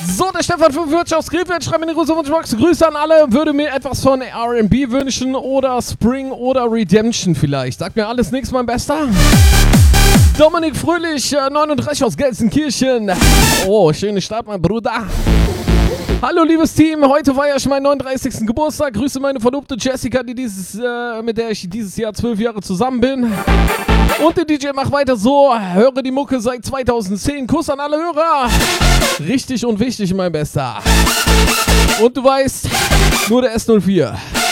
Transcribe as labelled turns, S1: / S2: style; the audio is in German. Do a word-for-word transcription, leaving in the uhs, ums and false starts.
S1: So, der Stefan fünfundvierzig aus Krefeld schreibt mir eine große Wunschbox. Grüße an alle, würde mir etwas von R and B wünschen oder Spring oder Redemption vielleicht. Sagt mir alles nichts, mein Bester. Dominik Fröhlich, neununddreißig aus Gelsenkirchen. Oh, schöne Start, mein Bruder. Hallo liebes Team, heute feiere ich meinen neununddreißigsten Geburtstag. Grüße meine Verlobte Jessica, die dieses, äh, mit der ich dieses Jahr zwölf Jahre zusammen bin. Und der D J macht weiter so, höre die Mucke seit zweitausendzehn. Kuss an alle Hörer. Richtig und wichtig, mein Bester. Und du weißt, nur der S null vier.